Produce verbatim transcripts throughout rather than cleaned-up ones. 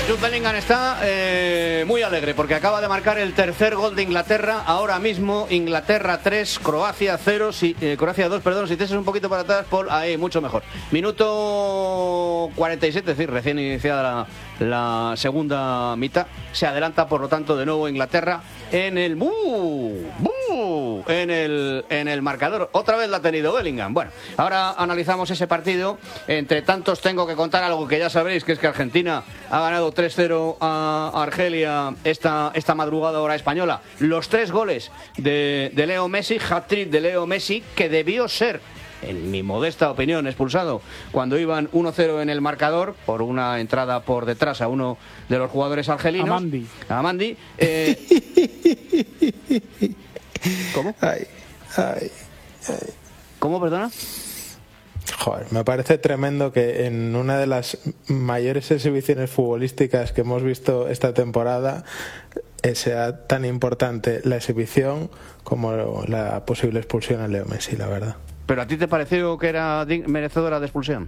Jude Bellingham está eh, muy alegre porque acaba de marcar el tercer gol de Inglaterra. Ahora mismo Inglaterra tres, Croacia cero, si, eh, Croacia dos, perdón, si te echas un poquito para atrás, Paul, ahí, mucho mejor. Minuto cuarenta y siete, es decir, recién iniciada la, la segunda mitad. Se adelanta, por lo tanto, de nuevo Inglaterra en el ¡buh! ¡buh! en el en el marcador. Otra vez la ha tenido Bellingham. Bueno, ahora analizamos ese partido. Entre tantos tengo que contar algo que ya sabréis, que es que Argentina ha ganado tres cero a Argelia esta, esta madrugada hora española. Los tres goles de, de Leo Messi, hat-trick de Leo Messi, que debió ser, en mi modesta opinión, expulsado cuando iban uno cero en el marcador por una entrada por detrás a uno de los jugadores argelinos. Amandi. Amandi. Eh... ¿Cómo? Ay, ay, ay. ¿Cómo, perdona? Joder, me parece tremendo que en una de las mayores exhibiciones futbolísticas que hemos visto esta temporada sea tan importante la exhibición como la posible expulsión a Leo Messi, la verdad. ¿Pero a ti te pareció que era merecedora de expulsión?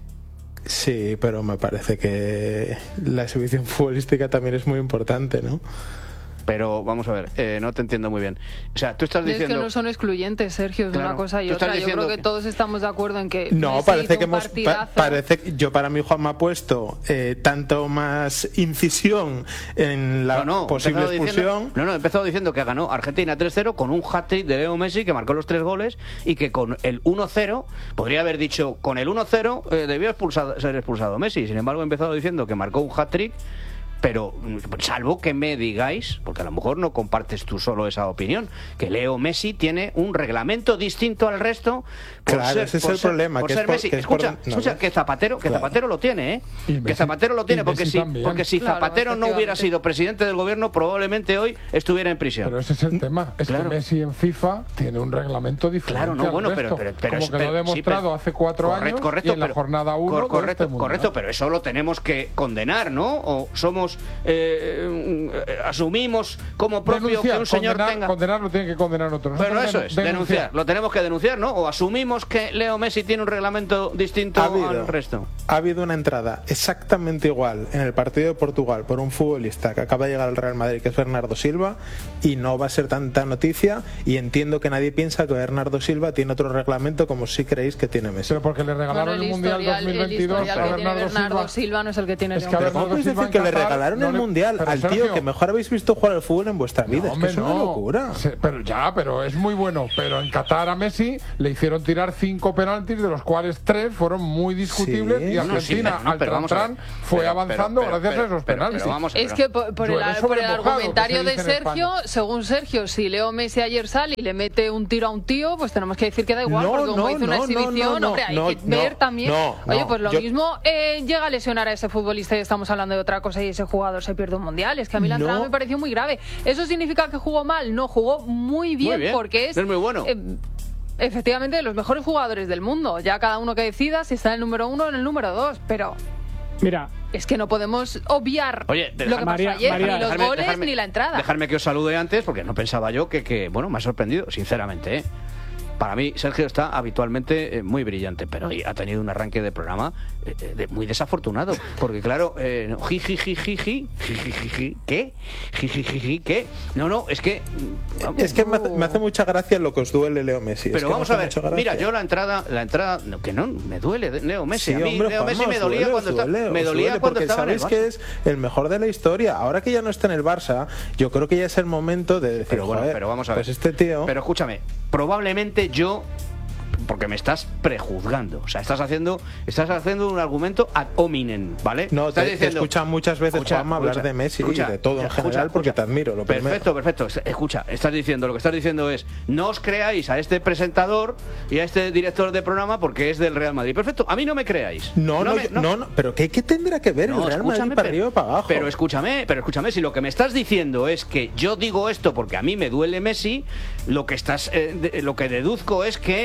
Sí, pero me parece que la exhibición futbolística también es muy importante, ¿no? Pero vamos a ver, eh, no te entiendo muy bien. O sea, tú estás diciendo... Es que no son excluyentes, Sergio, es claro, una cosa y otra. Yo creo que, que todos estamos de acuerdo en que no, Messi parece hizo que un hemos partidazo. pa, parece yo para mí Juan me ha puesto eh, tanto más incisión en la no, no, posible expulsión. Diciendo, no, no, he empezado diciendo que ganó Argentina tres cero con un hat-trick de Leo Messi que marcó los tres goles y que con el uno cero, podría haber dicho, con el uno cero eh, debió expulsado, ser expulsado Messi. Sin embargo, he empezado diciendo que marcó un hat-trick. Pero salvo que me digáis, porque a lo mejor no compartes tú solo esa opinión, que Leo Messi tiene un reglamento distinto al resto. Por claro, ser, ese es por el ser, problema. Por que ser es por, Messi. que Escucha, es por, escucha no, que Zapatero, que claro. Zapatero lo tiene, ¿eh? Messi, que Zapatero lo tiene, porque si, porque si claro, Zapatero no hubiera sido presidente del gobierno, probablemente hoy estuviera en prisión. Pero ese es el tema, es claro. que Messi en FIFA tiene un reglamento diferente. Claro, no, al bueno, resto, pero, pero, pero como es, que pero, lo ha demostrado sí, pero, hace cuatro correcto, años correcto, y en la pero, jornada uno cor, correcto, de este correcto, pero eso lo tenemos que condenar, ¿no? O somos eh, asumimos como propio denunciar, que un señor condenar, tenga... Condenar lo tiene que condenar otros. Pero eso es, denunciar. denunciar. Lo tenemos que denunciar, ¿no? O asumimos que Leo Messi tiene un reglamento distinto habido, al resto. Ha habido una entrada exactamente igual en el partido de Portugal por un futbolista que acaba de llegar al Real Madrid, que es Bernardo Silva, y no va a ser tanta noticia, y entiendo que nadie piensa que Bernardo Silva tiene otro reglamento como si creéis que tiene Messi. Pero porque le regalaron bueno, el, el Mundial historial, dos mil veintidós el a que Bernardo, Bernardo Silva. Silva. No es el que tiene Es que Leo a ¿Cómo Bernardo podéis Silva decir que le Qatar regalaron no el le... Mundial pero al Sergio, tío que mejor habéis visto jugar al fútbol en vuestra vida? No, es hombre, que es una no. locura. Se, pero ya, pero es muy bueno. Pero en Qatar a Messi le hicieron tirar cinco penaltis, de los cuales tres fueron muy discutibles, Sí. y Argentina, No, sí, pero, no, al pero vamos a ver. Tran, fue Pero, avanzando pero, pero, gracias pero, a esos pero, penaltis. pero vamos a ver. Es que por, por el, Llueve por sobre el mojado, argumentario que se de dice en Sergio, España. según Sergio, si Leo Messi ayer sale y le mete un tiro a un tío, pues tenemos que decir que da igual, No, porque como no, hizo una no, exhibición, no, hombre, hay no, que no, ver también. no, Oye, no, pues lo yo- mismo eh, llega a lesionar a ese futbolista y estamos hablando de otra cosa y ese jugador se pierde un mundial. Es que a mí la entrada No. me pareció muy grave. ¿Eso significa que jugó mal? No, jugó muy bien, Muy bien, porque es... es muy bueno. eh, efectivamente, de los mejores jugadores del mundo. Ya cada uno que decida si está en el número uno o en el número dos, pero... Mira, es que no podemos obviar Oye, lo que pasó María, ayer, María, ni los dejarme- goles dejarme- ni la entrada. Dejarme que os salude antes, porque no pensaba yo que, que bueno, me ha sorprendido, sinceramente, ¿eh? Para mí, Sergio está habitualmente eh, muy brillante, pero hoy ha tenido un arranque de programa eh, de, muy desafortunado. Porque, claro, eh, no, ji, ji, ji, ji, ji, ji, ji, ji, ji, ¿qué? Ji, ji, ji, ji, ¿qué? No, no, es que... vamos, Es que me hace, me hace mucha gracia lo que os duele Leo Messi. pero es que vamos me a hace ver, mucha gracia. mira, yo la entrada, la entrada, no, que no, me duele de- Leo Messi. Sí, a mí hombre, Leo Messi Juanma, me os dolía duele, cuando os estaba, duele, me os dolía duele, cuando porque estaba en el sabéis Barça. que es el mejor de la historia. Ahora que ya no está en el Barça, yo creo que ya es el momento de decir, Pero bueno, joder, pero vamos a ver. pues este tío... Pero escúchame, probablemente yo, porque me estás prejuzgando, o sea, estás haciendo, estás haciendo un argumento ad hominem, ¿vale? No, estás te, te diciendo, escuchan muchas veces, escucha, Juanma, hablar escucha, de Messi escucha, y de todo en escucha, general, porque escucha. te admiro, lo Perfecto, primero. perfecto. Escucha, estás diciendo, lo que estás diciendo es, no os creáis a este presentador y a este director de programa porque es del Real Madrid. Perfecto, a mí no me creáis. No, no, me- yo- no, no, pero ¿qué, qué tendrá que ver No, el Real Madrid escúchame, para pero- arriba y para abajo? Pero escúchame, pero escúchame, si lo que me estás diciendo es que yo digo esto porque a mí me duele Messi, lo que estás, eh, de- lo que deduzco es que tú le,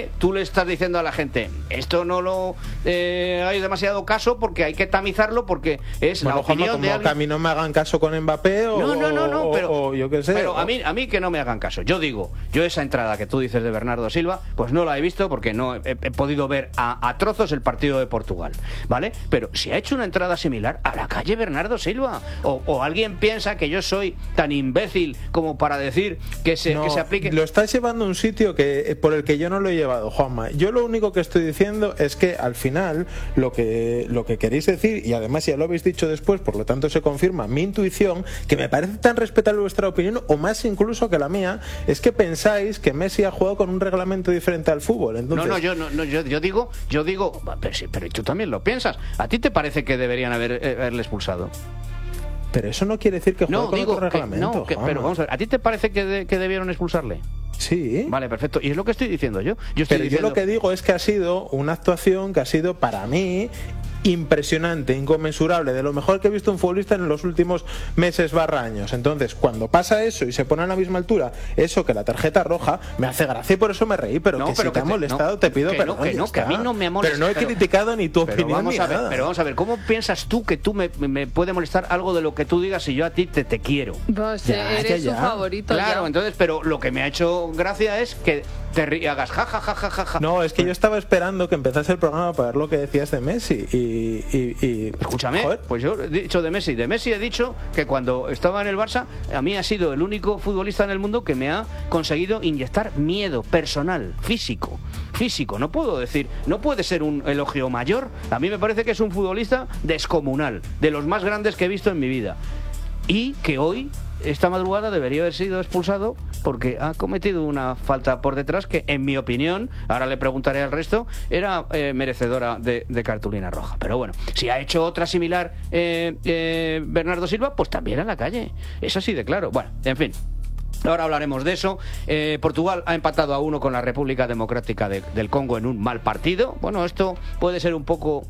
estás diciendo a la gente, esto no lo eh, hay demasiado caso porque hay que tamizarlo porque es bueno, la opinión como de alguien. Que a mí no me hagan caso con Mbappé o, no, no, no, no, o, pero, o yo qué sé. Pero o... a mí, a mí que no me hagan caso. Yo digo, yo esa entrada que tú dices de Bernardo Silva, pues no la he visto porque no he, he podido ver a, a trozos el partido de Portugal, ¿vale? Pero si ha hecho una entrada similar, a la calle Bernardo Silva. O, o alguien piensa que yo soy tan imbécil como para decir que se, no, que se aplique. Lo estás llevando a un sitio que por el que yo no lo he llevado, Juanma. Yo lo único que estoy diciendo es que al final lo que, lo que queréis decir, y además ya lo habéis dicho después, por lo tanto se confirma mi intuición, que me parece tan respetable vuestra opinión, o más incluso que la mía, es que pensáis que Messi ha jugado con un reglamento diferente al fútbol. Entonces... No, no, yo, no, no yo, yo digo, yo digo, pero, sí, pero tú también lo piensas. ¿A ti te parece que deberían haber, eh, haberle expulsado? Pero eso no quiere decir que juegue no, con digo otro que, reglamento. No, que, pero vamos a ver, ¿a ti te parece que, de, que debieron expulsarle? Sí. Vale, perfecto. Y es lo que estoy diciendo yo. yo estoy pero diciendo... yo lo que digo es que ha sido una actuación que ha sido para mí impresionante, inconmensurable, de lo mejor que he visto un futbolista en los últimos meses barra años. Entonces, cuando pasa eso y se pone a la misma altura, eso que la tarjeta roja, me hace gracia y por eso me reí, pero no, que pero si que te ha molestado, no, te pido que perdón. No, que no, que a mí no me ha molestado. Pero no he pero, criticado ni tu opinión vamos ni a ver, nada. Pero vamos a ver, ¿cómo piensas tú que tú me, me puede molestar algo de lo que tú digas si yo a ti te, te quiero? Pues ya, eres ya, ya. su favorito. Claro, ya. Entonces, pero lo que me ha hecho gracia es que te ri- hagas ja, ja, ja, ja, ja, ja. No, es que yo estaba esperando que empezase el programa para ver lo que decías de Messi y... y, y... Escúchame, joder. Pues yo he dicho de Messi. De Messi he dicho que cuando estaba en el Barça, a mí ha sido el único futbolista en el mundo que me ha conseguido inyectar miedo personal, físico. Físico, no puedo decir, no puede ser un elogio mayor. A mí me parece que es un futbolista descomunal, de los más grandes que he visto en mi vida. Y que hoy, esta madrugada, debería haber sido expulsado porque ha cometido una falta por detrás que, en mi opinión, ahora le preguntaré al resto, era eh, merecedora de, de cartulina roja. Pero bueno, si ha hecho otra similar eh, eh, Bernardo Silva, pues también a la calle. Es así de claro. Bueno, en fin. Ahora hablaremos de eso. Eh, Portugal ha empatado a uno con la República Democrática de, del Congo en un mal partido. Bueno, esto puede ser un poco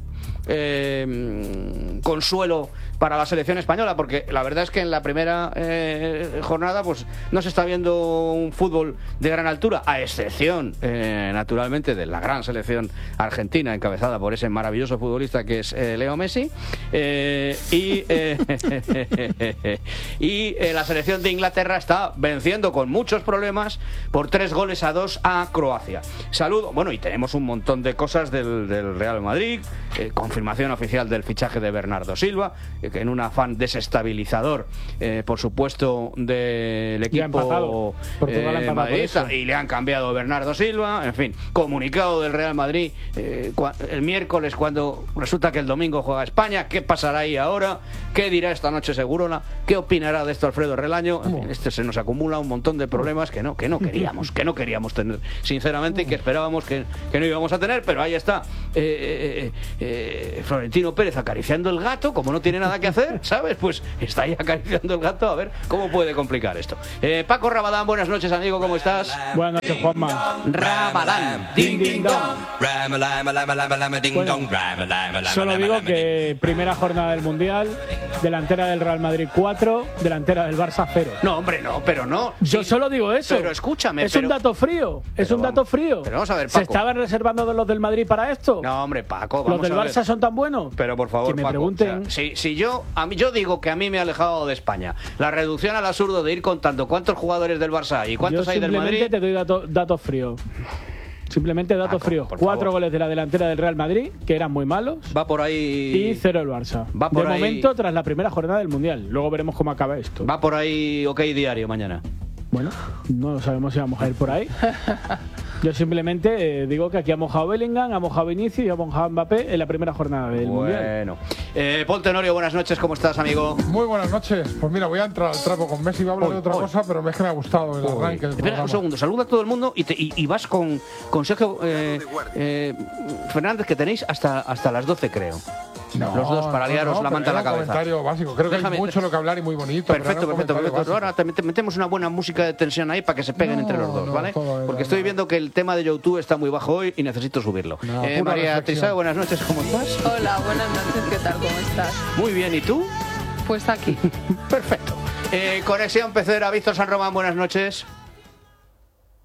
eh, consuelo para la selección española, porque la verdad es que en la primera eh, jornada pues no se está viendo un fútbol de gran altura, a excepción eh, naturalmente de la gran selección argentina encabezada por ese maravilloso futbolista que es eh, Leo Messi, eh, y eh, y eh, la selección de Inglaterra está venciendo con muchos problemas por tres goles a dos a Croacia. Saludo, bueno, y tenemos un montón de cosas del, del Real Madrid, eh, confirmación oficial del fichaje de Bernardo Silva, eh, que en un afán desestabilizador, eh, por supuesto, del equipo eh, madridista, y le han cambiado Bernardo Silva, en fin, comunicado del Real Madrid eh, el miércoles, cuando resulta que el domingo juega España. ¿Qué pasará ahí ahora? ¿Qué dirá esta noche Segurola? ¿Qué opinará de esto Alfredo Relaño? En fin, este se nos acumula un montón de problemas que no, que no queríamos, que no queríamos tener, sinceramente, y que esperábamos que, que no íbamos a tener, pero ahí está eh, eh, eh, Florentino Pérez acariciando el gato, como no tiene nada que hacer, ¿sabes? Pues está ahí acariciando el gato, a ver cómo puede complicar esto. Eh, Paco Rabadán, buenas noches, amigo, ¿cómo estás? Buenas noches, Juanma. Rabadán, ding, ding, dong. Bueno, solo digo que primera jornada del Mundial, delantera del Real Madrid cuatro, delantera del Barça cero. No, hombre, no, pero no. Yo sí, solo digo eso. Pero escúchame. Es pero, un dato frío. Es pero un vamos, dato frío. Pero vamos a ver, Paco. ¿Se estaban reservando los del Madrid para esto? No, hombre, Paco, vamos ¿Los del a ver. Barça son tan buenos? Pero por favor, que me Paco, pregunten. o sea, si, si yo, a mí, yo digo que a mí me ha alejado de España la reducción al absurdo de ir contando cuántos jugadores del Barça hay y cuántos yo hay del Madrid. Simplemente te doy datos dato fríos. Simplemente datos Paco, fríos. Cuatro favor. goles de la delantera del Real Madrid, que eran muy malos. Va por ahí. Y cero el Barça. Va por de ahí... momento, tras la primera jornada del Mundial. Luego veremos cómo acaba esto. Va por ahí OK Diario mañana. Bueno, no sabemos si vamos a ir por ahí. Yo simplemente eh, digo que aquí ha mojado Bellingham, ha mojado Vinicius y ha mojado Mbappé en la primera jornada del bueno. Mundial. Bueno. Eh, Paul Tenorio, buenas noches, ¿cómo estás, amigo? Muy buenas noches. Pues mira, voy a entrar al trapo con Messi, voy a hablar Uy, de otra uy. cosa, pero es que me ha gustado el Uy. arranque del Espera programa. un segundo, saluda a todo el mundo y, te, y, y vas con, con Sergio eh, eh, Fernández, que tenéis hasta, hasta las doce, creo. No, los dos para no, liaros no, la manta a pero la era un cabeza. comentario básico. Creo Déjame- que hay mucho lo que hablar y muy bonito. Perfecto, pero era un perfecto, comentario perfecto. básico. Ahora te mete- metemos una buena música de tensión ahí para que se peguen No, entre los dos, no, ¿vale? todo era Porque estoy nada. viendo que el tema de YouTube está muy bajo hoy y necesito subirlo. No, eh, pura María reflexión. Trisá, buenas noches, ¿cómo estás? Hola, buenas noches, ¿qué tal? ¿Cómo estás? Muy bien, ¿y tú? Pues aquí. Perfecto. Eh, Conexión Pecera, Víctor San Román, buenas noches.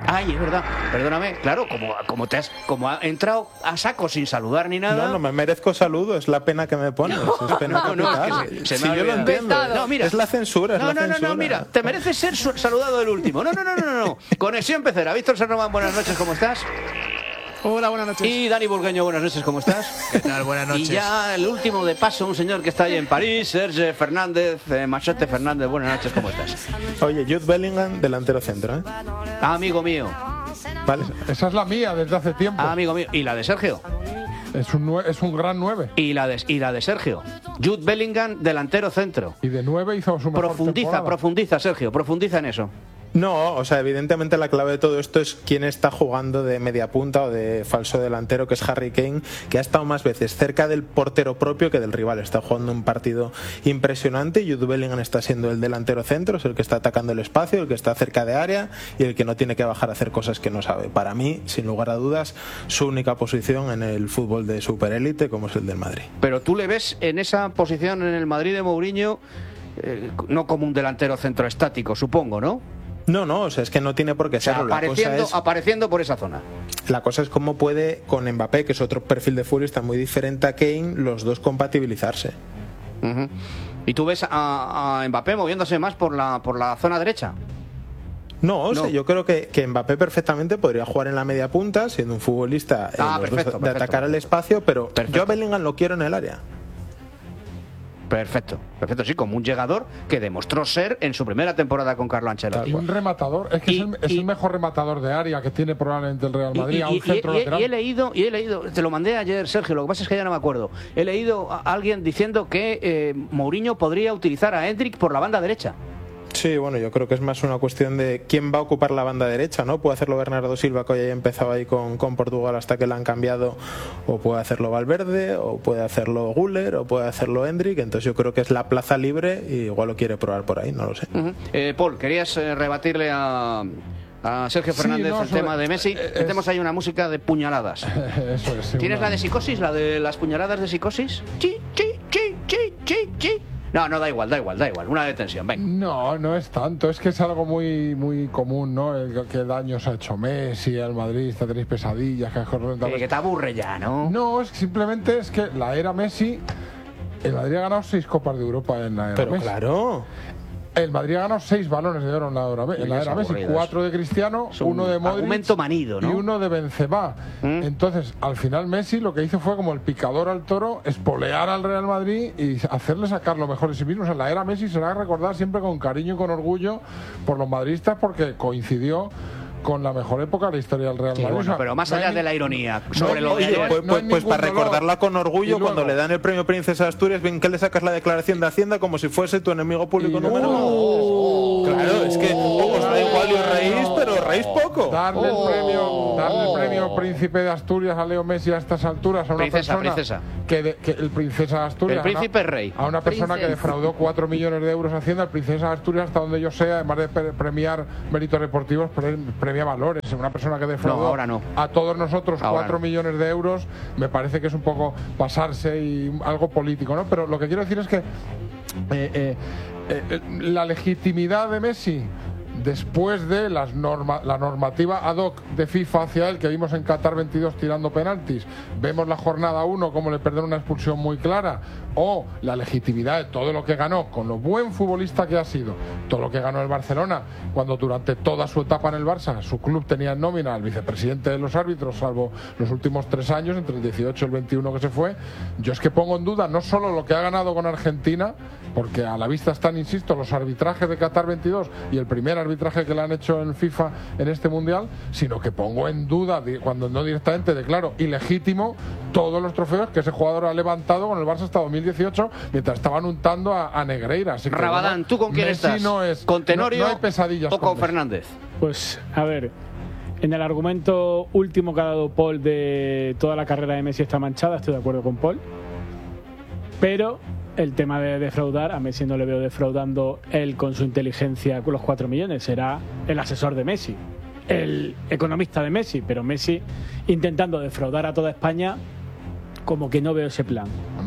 Ay, es verdad, perdóname, claro, como, como te has como ha entrado a saco sin saludar ni nada. No, no me merezco saludo, es la pena que me pones. Es pena No, no, capital. es que se- se Si me ha yo lo olvidado. entiendo. No, mira. Es la censura, es No, la no, no, censura. no, mira, te mereces ser su- saludado el último. No, no, no, no, no, no. Conexión Pecera. Víctor Serromán, buenas noches, ¿cómo estás? Hola, buenas noches. Y Dani Burgueño, buenas noches, ¿cómo estás? ¿Qué tal? Buenas noches. Y ya el último de paso, un señor que está ahí en París, Serge Fernández, eh, Machete Fernández, buenas noches, ¿cómo estás? Oye, Jude Bellingham, delantero centro, ¿eh? Amigo mío, Vale. Esa es la mía desde hace tiempo. amigo mío. ¿Y la de Sergio? Es un, nue- es un gran nueve. Y la de, y la de Sergio. Jude Bellingham, delantero centro. Y de nueve hizo su mejor Profundiza, temporada. profundiza, Sergio, profundiza en eso. No, o sea, evidentemente la clave de todo esto es quién está jugando de media punta o de falso delantero, que es Harry Kane, que ha estado más veces cerca del portero propio que del rival. Está jugando un partido impresionante y Jude Bellingham está siendo el delantero centro, es el que está atacando el espacio, el que está cerca de área y el que no tiene que bajar a hacer cosas que no sabe. Para mí, sin lugar a dudas, su única posición en el fútbol de superélite, como es el del Madrid. Pero tú le ves en esa posición en el Madrid de Mourinho, eh, no como un delantero centro estático, supongo, ¿no? No, no, o sea, es que no tiene por qué O sea, serlo. La cosa apareciendo, es... apareciendo por esa zona. La cosa es cómo puede con Mbappé, que es otro perfil de futbolista muy diferente a Kane, los dos compatibilizarse. Uh-huh. ¿Y tú ves a, a Mbappé moviéndose más por la, por la zona derecha? No, o No. sea, yo creo que, que Mbappé perfectamente podría jugar en la media punta, siendo un futbolista eh, Ah, los dos perfecto, de perfecto. atacar el espacio, pero Perfecto. yo a Bellingham lo quiero en el área. Perfecto, perfecto, sí, como un llegador que demostró ser en su primera temporada con Carlo Ancelotti. Y un rematador. Es que Y- es, el, es y- el mejor rematador de área que tiene probablemente el Real Y, Madrid y- a un y- centro y- lateral. y he leído, y he leído, te lo mandé ayer, Sergio, lo que pasa es que ya no me acuerdo. He leído a alguien diciendo que eh, Mourinho podría utilizar a Endrick por la banda derecha. Sí, bueno, yo creo que es más una cuestión de quién va a ocupar la banda derecha, ¿no? Puede hacerlo Bernardo Silva, que hoy ha empezado ahí con, con Portugal hasta que la han cambiado, o puede hacerlo Valverde, o puede hacerlo Güler, o puede hacerlo Endrick. Entonces yo creo que es la plaza libre y igual lo quiere probar por ahí, no lo sé. Uh-huh. eh, Paul, querías eh, rebatirle a, a Sergio Sí, Fernández no, el sobre- tema de Messi. eh, es- Metemos ahí una música de puñaladas. Eso es. sí, ¿Tienes una- la de psicosis, la de las puñaladas de psicosis? Chi, chi, chi, chi, chi, chi. No, no, da igual, da igual, da igual. Una detención, venga. No, no es tanto. Es que es algo muy muy común, ¿no? El, que daños ha hecho Messi al Madrid, tenéis pesadillas, que Eh, que te aburre ya, ¿no? No, es que simplemente es que la era Messi, el Madrid ha ganado seis Copas de Europa en la era Pero Messi. claro, El Madrid ha ganado seis balones de oro en la era, en la Es era Messi, aburrido cuatro de Cristiano, Es un uno de Modric argumento manido, ¿no? y uno de Benzema. ¿Mm? Entonces, al final Messi lo que hizo fue como el picador al toro, espolear al Real Madrid y hacerle sacar lo mejor de sí mismo. O sea, la era Messi será recordada siempre con cariño y con orgullo por los madridistas porque coincidió con la mejor época de la historia del Real Sí, Madrid. bueno, O sea, pero más no hay allá ni- de la ironía, no sobre hay- lo de oye, no hay- pues, no hay pues- pues ningún para dolor. recordarla con orgullo, Y luego- cuando le dan el premio Princesa de Asturias, ven que le sacas la declaración de Hacienda como si fuese tu enemigo público Y número luego- uno. Claro, es que os da igual y os reís, pero os reís poco. Darle Oh. el premio, darle el premio Príncipe de Asturias a Leo Messi a estas alturas a una Princesa, persona princesa. que, de- que el Princesa de Asturias, El príncipe a una, rey. a una persona que Princesa. defraudó cuatro millones de euros a Hacienda, el Princesa de Asturias hasta donde yo sea, además de pre- premiar méritos deportivos, pre- premia valores. Una persona que defraudó No, ahora no. a todos nosotros Ahora cuatro no. millones de euros, me parece que es un poco pasarse y algo político, ¿no? Pero lo que quiero decir es que eh, eh, eh, la legitimidad de Messi después de las norma, la normativa ad hoc de FIFA hacia él que vimos en Qatar veintidós tirando penaltis, vemos la jornada uno como le perder una expulsión muy clara, o la legitimidad de todo lo que ganó con lo buen futbolista que ha sido, todo lo que ganó el Barcelona cuando durante toda su etapa en el Barça su club tenía en nómina al vicepresidente de los árbitros, salvo los últimos tres años entre el dieciocho y el veintiuno que se fue. Yo es que pongo en duda no solo lo que ha ganado con Argentina, porque a la vista están, insisto, los arbitrajes de Qatar veintidós y el primer arbitraje que le han hecho en FIFA en este Mundial, sino que pongo en duda, di- cuando no directamente declaro ilegítimo, todos los trofeos que ese jugador ha levantado con el Barça hasta dos mil dieciocho mientras estaban untando a, a Negreira. Así que, Rabadán, bueno, ¿tú con quién Messi estás? No es, ¿Con Tenorio no, no hay pesadillas o con Messi. Fernández? Pues, a ver, en el argumento último que ha dado Paul de toda la carrera de Messi está manchada, estoy de acuerdo con Paul. Pero el tema de defraudar, a Messi no le veo defraudando él con su inteligencia con los cuatro millones. Será el asesor de Messi, el economista de Messi, pero Messi intentando defraudar a toda España, como que no veo ese plan. No,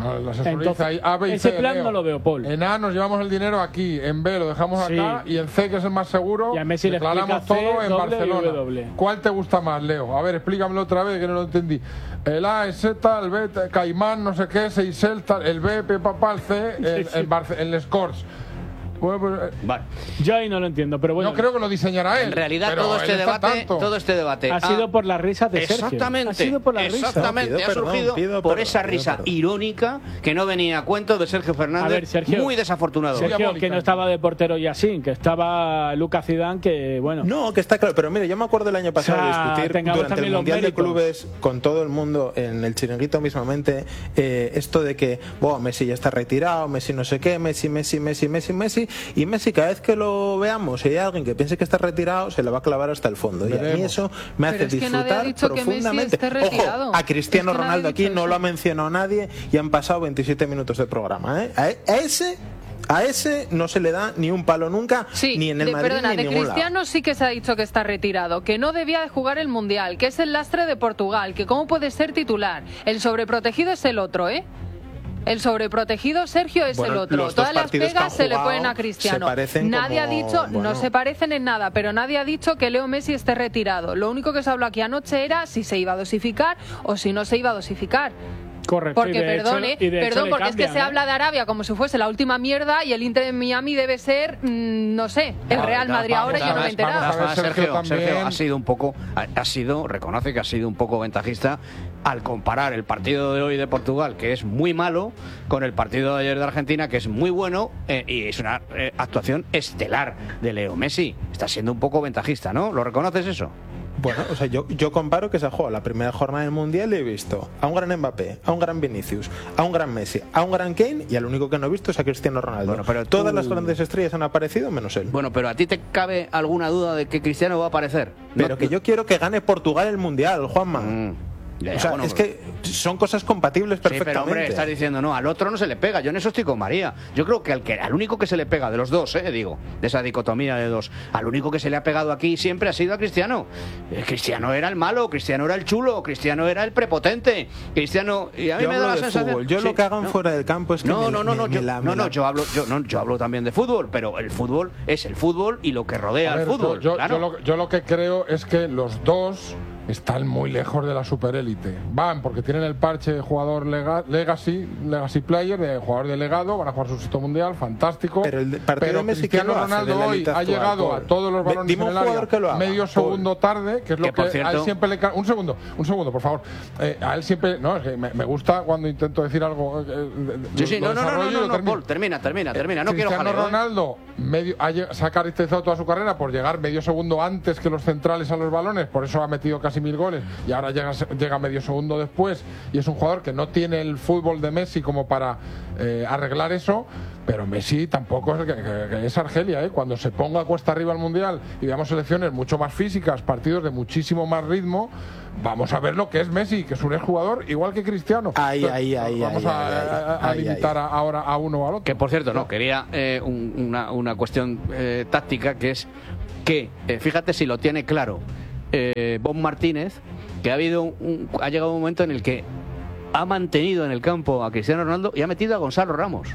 No, el asesor Entonces, dice ahí A, B y ese C, plan Leo. no lo veo, Paul. En A nos llevamos el dinero aquí, en B lo dejamos Sí. acá y en C, que es el más seguro, Y a Messi le declaramos explica C, todo en doble y Barcelona. W. ¿Cuál te gusta más, Leo? A ver, explícamelo otra vez que no lo entendí. El A es Z, el B Caimán, no sé qué, Seychelles, tal, el B, P, papá, el C, el, el, Barce- el Scores. Bueno, pues, eh, Vale. Yo ahí no lo entiendo, pero bueno. no creo que lo diseñará él. En realidad pero todo él este está debate, tanto. todo este debate Ha sido por las risas de Sergio. Exactamente. Ha sido por las risas. Exactamente. No, pido ha perdón, surgido pido por perdón, esa pido risa perdón. irónica que no venía a cuento de Sergio Fernández. A ver, Sergio. Muy desafortunado. Sergio, Diabólica. que no estaba de portero Yassin, que estaba Lucas Zidane, que bueno. No, que está claro, pero mire, yo me acuerdo el año pasado O sea, de discutir tengamos durante el también los Mundial de méritos. Clubes con todo el mundo en el chiringuito mismamente, eh, esto de que, bueno, Messi ya está retirado, Messi no sé qué, Messi, Messi, Messi, Messi, Messi, y Messi cada vez que lo veamos, si hay alguien que piense que está retirado, se le va a clavar hasta el fondo. Y a mí Veremos. eso me Pero hace es que nadie ha disfrutar dicho que Messi profundamente. esté retirado. Ojo, a Cristiano Es que nadie Ronaldo ha aquí dicho no eso. lo ha mencionado nadie y han pasado veintisiete minutos de programa, ¿eh? A e- a ese... A ese no se le da ni un palo nunca, Sí, ni en el de, Madrid perdona, ni en de ningún Cristiano lado. sí que se ha dicho que está retirado, que no debía de jugar el Mundial, que es el lastre de Portugal, que cómo puede ser titular. El sobreprotegido es el otro, ¿eh? El sobreprotegido Sergio es Bueno, el otro. los dos Todas las partidos que pegas han se le jugado ponen a Cristiano. se parecen Nadie ha como- dicho, bueno. no se parecen en nada, pero nadie ha dicho que Leo Messi esté retirado. Lo único que se habló aquí anoche era si se iba a dosificar o si no se iba a dosificar. Correcto. Porque, y de hecho- perdón, ¿eh? y de hecho perdón le porque es que cambian, se ¿eh? habla de Arabia como si fuese la última mierda y el Inter de Miami debe ser, mm, no sé, el Vale, Real vamos, Madrid ahora y yo no me he vamos, enterado. vamos a ver, Sergio, Sergio Sergio, también. ha sido un poco, ha, ha sido, reconoce que ha sido un poco ventajista al comparar el partido de hoy de Portugal, que es muy malo, con el partido de ayer de Argentina, que es muy bueno, eh, y es una eh, actuación estelar de Leo Messi. Está siendo un poco ventajista, ¿no? ¿Lo reconoces eso? Bueno, o sea, yo, yo comparo que se ha jugado la primera jornada del Mundial y he visto a un gran Mbappé, a un gran Vinicius, a un gran Messi, a un gran Kane y al único que no he visto es a Cristiano Ronaldo. Bueno, pero tú- Todas las grandes estrellas han aparecido menos él. Bueno, pero ¿a ti te cabe alguna duda de que Cristiano va a aparecer? pero No- que yo quiero que gane Portugal el Mundial, Juanma. Mm, ya, O sea, bueno, es pero- que son cosas compatibles Sí, perfectamente. pero hombre, estás diciendo, no, al otro no se le pega. Yo en eso estoy con María. Yo creo que al, que, al único que se le pega, de los dos, eh, digo, de esa dicotomía de dos, al único que se le ha pegado aquí siempre ha sido a Cristiano. Eh, Cristiano era el malo, Cristiano era el chulo, Cristiano era el prepotente. Cristiano, y a mí Yo me hablo da la de sensación. fútbol. Yo Sí, lo que hagan no. fuera del campo es que No, me- no, no, me- no, me yo, la- no, me no, la- yo hablo, yo, no, yo hablo también de fútbol, pero el fútbol es el fútbol y lo que rodea A al ver, fútbol. Yo, claro. yo lo, yo lo que creo es que los dos están muy lejos de la superélite. Van porque tienen el parche de jugador lega- legacy, legacy player, de jugador delegado, van a jugar su sexto mundial, fantástico. Pero el partido Pero de Messi, Cristiano ¿quién lo hace Ronaldo de la hoy élite ha actual, llegado Paul? a todos los Ve- balones dime en un el área jugador que lo haga, medio Paul. segundo tarde, que es lo Que, que, por a cierto- él siempre le ca- un segundo, un segundo, por favor. Eh, a él siempre, no, es que me, me gusta cuando intento decir algo. eh, eh, Sí, sí, lo no, no, no, desarrollo no, y no, lo no, termino. Paul, termina, termina, termina. No quiero Cristiano jaleo, ¿eh? Ronaldo medio, ha, lle- se ha caracterizado toda su carrera por llegar medio segundo antes que los centrales a los balones, por eso ha metido casi mil goles y ahora llega, llega medio segundo después y es un jugador que no tiene el fútbol de Messi como para eh, arreglar eso, pero Messi tampoco es, que, que- que es Argelia, ¿eh? Cuando se ponga cuesta arriba al Mundial y veamos selecciones mucho más físicas, partidos de muchísimo más ritmo, vamos a ver lo que es Messi, que es un exjugador igual que Cristiano. Ahí, Entonces, ahí, ahí, Vamos ahí, a, ahí, a- a ahí, ahí. limitar a- ahora a uno o al otro. Que por cierto, no, quería eh, un- una, una cuestión eh, táctica, que es que, eh, fíjate si lo tiene claro eh, Bob Martínez, que ha habido un, ha llegado un momento en el que ha mantenido en el campo a Cristiano Ronaldo y ha metido a Gonzalo Ramos.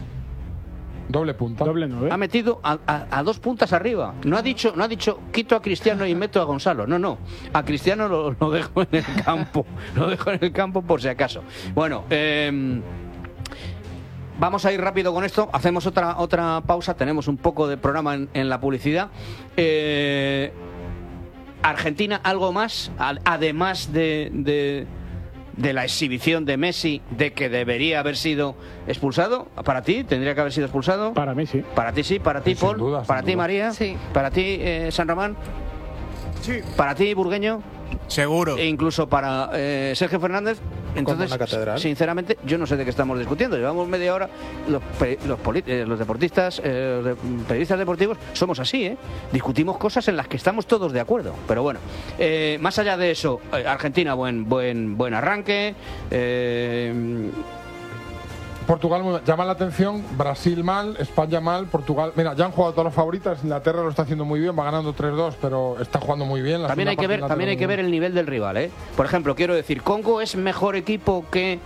Doble punta. Doble nueve. Ha metido a, a- a dos puntas arriba. No ha dicho, no ha dicho quito a Cristiano y meto a Gonzalo. No, no. A Cristiano lo, lo dejo en el campo. Lo dejo en el campo por si acaso. Bueno, eh, vamos a ir rápido con esto. Hacemos otra otra pausa. Tenemos un poco de programa en, en la publicidad. Eh, Argentina, algo más, Al- además de, de, de la exhibición de Messi, de que debería haber sido expulsado. Para ti, tendría que haber sido expulsado. Para mí sí. Para ti sí, para ti Sin Paul, duda, sin para ti duda. María, Sí. para ti eh, San Román, Sí. para ti Burgueño Seguro. e incluso para eh, Sergio Fernández. Entonces, una catedral. sinceramente, yo no sé de qué estamos discutiendo. Llevamos media hora. Los, pe- los, poli- eh, los deportistas, eh, los de- periodistas deportivos, somos así, ¿eh? Discutimos cosas en las que estamos todos de acuerdo. Pero bueno, eh, más allá de eso, eh, Argentina, buen, buen, buen arranque. Eh, Portugal muy mal. Llama la atención, Brasil mal, España mal, Portugal... Mira, ya han jugado todas las favoritas, Inglaterra lo está haciendo muy bien, va ganando tres dos, pero está jugando muy bien. La también hay que ver, también hay que ver el nivel del rival, ¿eh? Por ejemplo, quiero decir, ¿Congo es mejor equipo que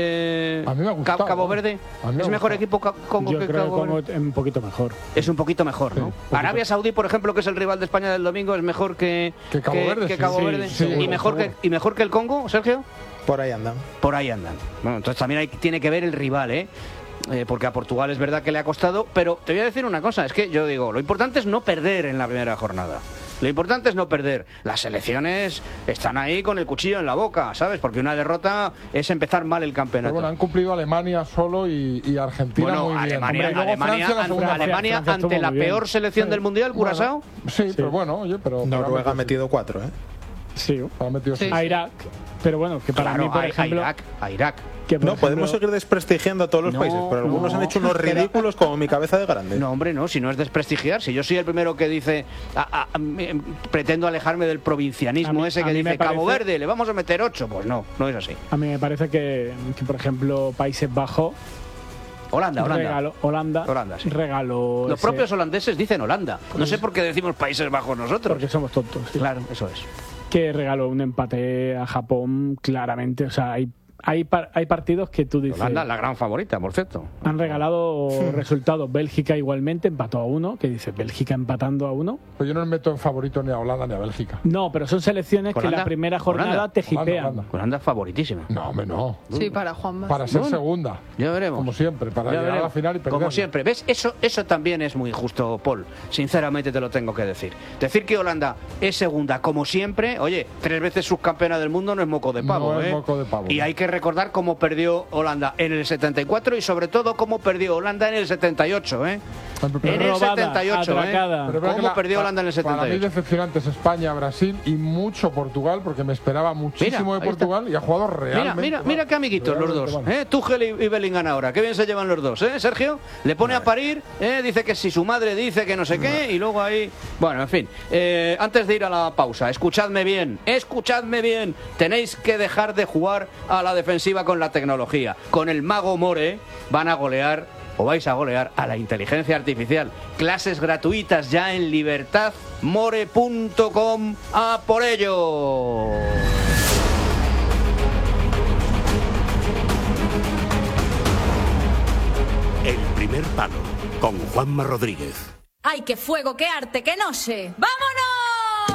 eh, a mí me ha gustado, Cabo Verde? ¿no? ¿Es mejor equipo que Congo Yo que creo Cabo que Verde? es un poquito mejor. Es un poquito mejor, ¿no? Sí, Arabia Saudí, por ejemplo, que es el rival de España del domingo, es mejor que, que Cabo Verde. Que sí, Cabo sí, Verde. sí, ¿Y, seguro, mejor seguro. que, ¿Y mejor que el Congo, Sergio? Por ahí andan. Por ahí andan. Bueno, entonces también hay, tiene que ver el rival, ¿eh? Eh, porque a Portugal es verdad que le ha costado, pero te voy a decir una cosa, es que yo digo, lo importante es no perder en la primera jornada. Lo importante es no perder. Las selecciones están ahí con el cuchillo en la boca, ¿sabes? Porque una derrota es empezar mal el campeonato. Pero bueno, han cumplido Alemania solo y, y Argentina Bueno, muy bien. Alemania, Hombre, y luego Alemania, Francia, la ante, segunda Alemania Francia ante estuvo la muy bien. peor selección del Mundial, Curazao. Bueno, sí, sí, pero bueno, oye, pero... Noruega ha metido cuatro, ¿eh? Sí. Ha metido Sí. seis. A Irak. Pero bueno, que para Claro, mí, por a, ejemplo... a Irak, a Irak. que, por No, ejemplo, podemos seguir desprestigiando a todos los No, países, pero algunos no. han hecho unos ridículos como mi cabeza de grande. No, hombre, no, si no es desprestigiar, si yo soy el primero que dice, a- a- a- me- pretendo alejarme del provincianismo A mí- ese a que mí me dice Cabo parece- Verde, le vamos a meter ocho, pues no, no es así. A mí me parece que, que, por ejemplo, Países Bajos Holanda, Holanda. regaló... Holanda, Holanda, sí. regaló... Los ese- propios holandeses dicen Holanda. No sé por qué decimos Países Bajos nosotros. Porque somos tontos. sí. Claro, eso es. Que regaló un empate a Japón claramente. O sea, hay, hay, par- hay partidos que tú dices... Holanda, la gran favorita, por cierto. Han regalado resultados. Bélgica igualmente empató a uno. Que dice Bélgica empatando a uno. Pues yo no me meto en favorito ni a Holanda ni a Bélgica. No, pero son selecciones que Holanda, la primera jornada Holanda, te Holanda, jipean. Holanda. Holanda es favoritísima. No, hombre, no. Sí, para Juanma. Para ser Bueno, segunda. Ya veremos. Como siempre, para Ya llegar a la veremos. final y perder. Como siempre, ¿ves? Eso, eso también es muy injusto, Paul. Sinceramente te lo tengo que decir. Decir que Holanda es segunda, como siempre, oye, tres veces subcampeona del mundo no es moco de pavo, No es ¿eh? moco de pavo, Y no. hay que recordar cómo perdió Holanda en el setenta y cuatro y sobre todo cómo perdió Holanda en el setenta y ocho, ¿eh? Pero- En el Robada, setenta y ocho, atracada. ¿eh? Pero es verdad ¿Cómo que la- perdió Holanda en el setenta y ocho? Para mí decepcionantes España, Brasil y mucho Portugal, porque me esperaba muchísimo Mira, de ahí Portugal y ha jugado Mira, realmente mira, mal. mira qué amiguitos los Realmente dos, mal. ¿eh? Tuchel y y Bellingham ahora, qué bien se llevan los dos, ¿eh? Sergio le pone a parir, ¿eh? Dice que si su madre dice que no sé qué y luego ahí, bueno, en fin. Eh, antes de ir a la pausa, escuchadme bien, escuchadme bien, tenéis que dejar de jugar a la defensiva con la tecnología. Con el mago More van a golear o vais a golear a la inteligencia artificial. Clases gratuitas ya en libertad more punto com. ¡A por ello! El primer palo con Juanma Rodríguez. ¡Ay, qué fuego, qué arte, qué noche! ¡Vámonos!